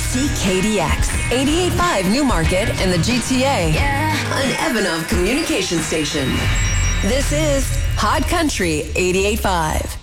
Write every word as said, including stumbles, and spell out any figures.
C K D X, eighty-eight point five Newmarket and the G T A. Yeah. An Evanov communication station. This is Hot Country eighty-eight point five.